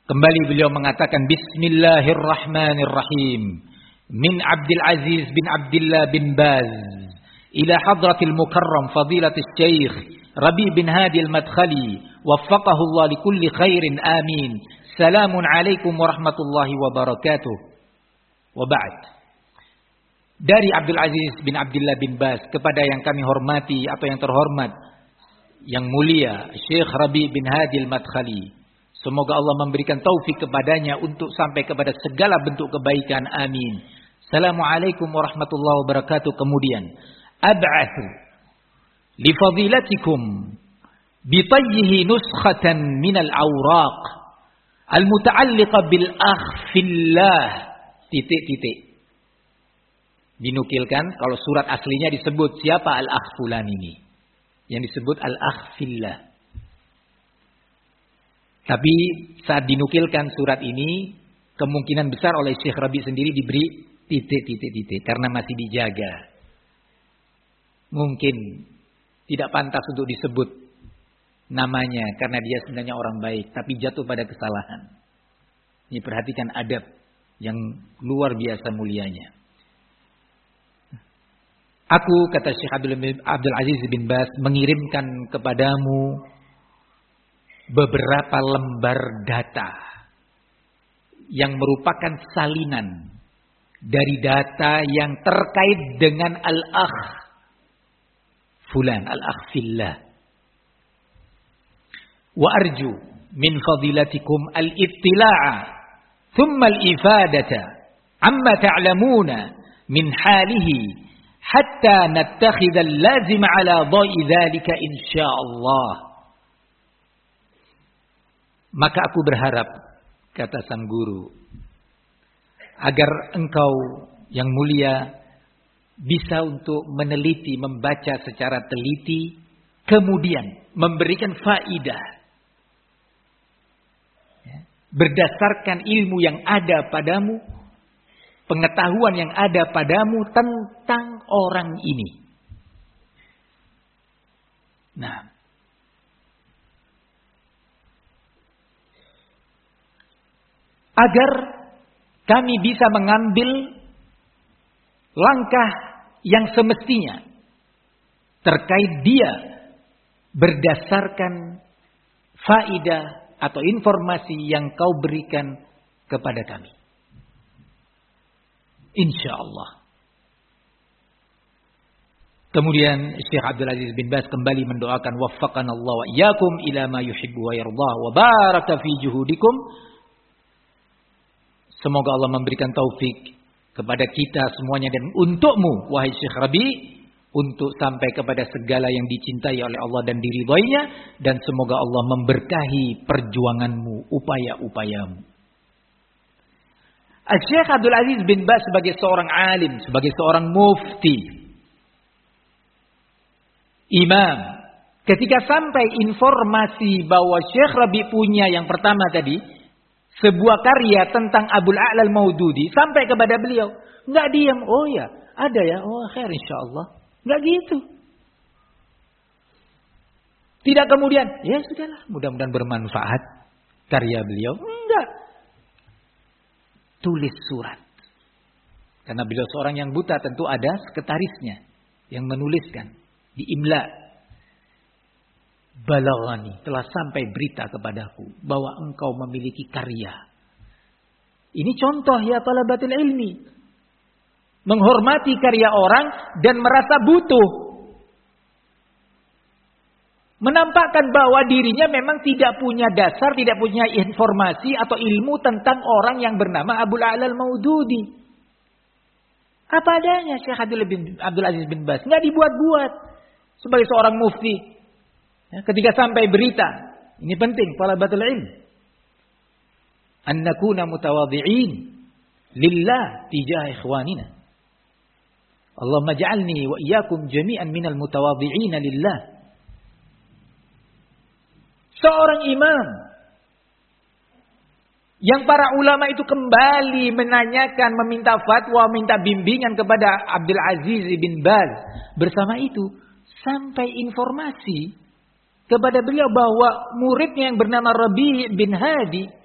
Kembali beliau mengatakan Bismillahirrahmanirrahim. Min Abdul Aziz bin Abdullah bin Baz ila hadratil mukarram fadilatis Syekh Rabi bin Hadi al-Madkhali waffaqahu Allah likulli khairin amin. Salamun alaikum warahmatullahi wabarakatuh. Wa ba'd. Dari Abdul Aziz bin Abdullah bin Baz kepada yang kami hormati atau yang terhormat, yang mulia Syekh Rabi bin Hadi al-Madkhali. Semoga Allah memberikan taufik kepadanya untuk sampai kepada segala bentuk kebaikan. Amin. Assalamualaikum warahmatullahi wabarakatuh. Kemudian, ab'athu li fadilatikum bitayyihi nuskhatan minal awraq al-muta'alliqa bil akh fillah. Titik-titik. Dinukilkan kalau surat aslinya disebut siapa al-akh fulan ini. Yang disebut al-akh fillah. Tapi saat dinukilkan surat ini, kemungkinan besar oleh Syekh Rabi sendiri diberi titik-titik-titik. Karena masih dijaga. Mungkin tidak pantas untuk disebut namanya. Karena dia sebenarnya orang baik. Tapi jatuh pada kesalahan. Ini perhatikan adab yang luar biasa mulianya. Aku, kata Syekh Abdul Aziz bin Baz, mengirimkan kepadamu beberapa lembar data yang merupakan salinan dari data yang terkait dengan al-akh fulan, al-akh fillah. Wa arju min fadilatikum al-ittila'a thumma al-ifadata amma ta'lamuna min halihi hatta nattakhidha al-lazima ala dha'i dhalika insyaallah. Maka aku berharap, kata sang guru, agar engkau yang mulia bisa untuk meneliti, membaca secara teliti, kemudian memberikan faidah. Berdasarkan ilmu yang ada padamu, pengetahuan yang ada padamu tentang orang ini. Nah, agar kami bisa mengambil langkah yang semestinya terkait dia berdasarkan faidah atau informasi yang kau berikan kepada kami. InsyaAllah. Kemudian Syekh Abdul Aziz bin Baz kembali mendoakan waffaqana Allah wa iyyakum ila ma yuhibbu wa yardah wa baraka fi juhudikum. Semoga Allah memberikan taufik kepada kita semuanya dan untukmu, wahai Syekh Rabi, untuk sampai kepada segala yang dicintai oleh Allah dan diridhoinya, dan semoga Allah memberkahi perjuanganmu, upaya-upayamu. Syekh Abdul Aziz bin Baz sebagai seorang alim, sebagai seorang mufti, imam, ketika sampai informasi bahwa Syekh Rabi punya yang pertama tadi, sebuah karya tentang Abul A'la al-Maududi sampai kepada beliau, enggak diam. Oh ya, ada ya. Oh, khair insyaallah. Enggak gitu. Tidak kemudian, ya sudahlah, mudah-mudahan bermanfaat karya beliau. Enggak. Tulis surat. Karena beliau seorang yang buta, tentu ada sekretarisnya yang menuliskan, diimla. Balaghani, telah sampai berita kepadaku bahwa engkau memiliki karya. Ini contoh ya talabatul ilmi. Menghormati karya orang dan merasa butuh. Menampakkan bahwa dirinya memang tidak punya dasar, tidak punya informasi atau ilmu tentang orang yang bernama Abul A'la al-Maududi. Apa adanya Syekh Abdul Aziz bin Baz. Nggak dibuat-buat. Sebagai seorang mufti. Ketika sampai berita, ini penting, talabatul ilm. An nakuna mutawadhi'in lillah tijah ikhwanina. Allahumma ja'alni wa iyyakum jami'an minal mutawadhi'in lillah. Seorang imam yang para ulama itu kembali menanyakan, meminta fatwa, meminta bimbingan kepada Abdul Aziz bin Baz. Bersama itu sampai informasi kepada beliau bahwa muridnya yang bernama Rabi bin Hadi